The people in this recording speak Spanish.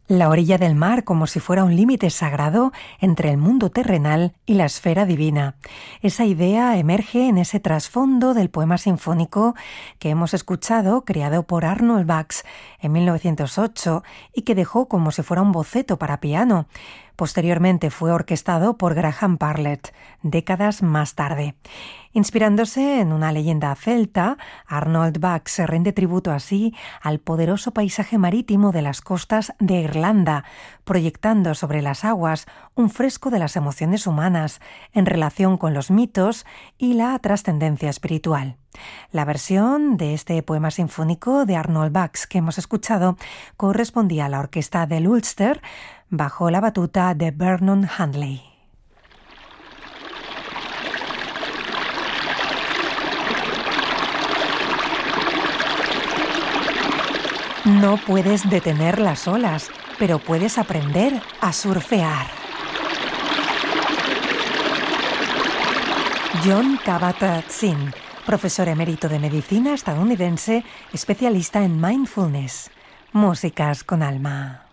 La orilla del mar como si fuera un límite sagrado entre el mundo terrenal y la esfera divina. Esa idea emerge en ese trasfondo del poema sinfónico que hemos escuchado, creado por Arnold Bax en 1908 y que dejó como si fuera un boceto para piano. Posteriormente fue orquestado por Graham Parlett, décadas más tarde. Inspirándose en una leyenda celta, Arnold Bax se rinde tributo así al poderoso paisaje marítimo de las costas de Irlanda, proyectando sobre las aguas un fresco de las emociones humanas en relación con los mitos y la trascendencia espiritual. La versión de este poema sinfónico de Arnold Bax que hemos escuchado correspondía a la orquesta del Ulster bajo la batuta de Vernon Handley. No puedes detener las olas, pero puedes aprender a surfear. Jon Kabat-Zinn, profesor emérito de medicina estadounidense, especialista en mindfulness. Músicas con alma.